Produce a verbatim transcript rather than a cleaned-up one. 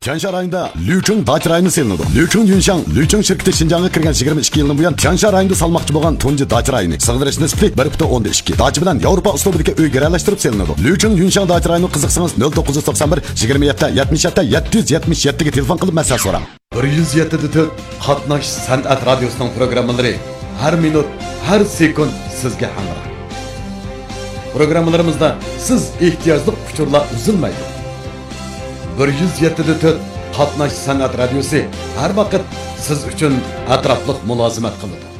Tianshan rayonida Liuchun dach rayoni selinadi. Liuchun Yunshang, Liuchun shirkati Xinjiangga kirgan yigirma ikki yildan buyon Tianshan rayonida salmoqchi bo'lgan tunji dach rayoni. Sig'dirish nisbati bir butun o'nda ikki. Dach bilan Yevropa uslubidagi uy garalashtirib selinadi. Liuchun Yunshang dach rayoni qiziqsangiz nol to'qqiz yuz to'qson bir yigirma yetti yetmish yetti yetti yuz yetmish yetti ga telefon qilib masala so'rang. bir yuz yetti to'rt Qatnash san'at radiosining programmalari har minut, har sekund sizga hamroh. Programmalarimizda siz ehtiyojli uchurlar uzilmaydi. bir yuz yetti to'rt Qatnash san'at radiosi har vaqt siz uchun atrofliq mulozimat qiladi.